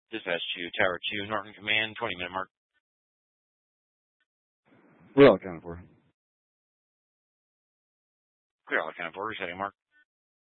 Dispatch to Tower 2, Norton Command, 20-minute mark. We're all accounted for. Clear all accounted for, resetting mark.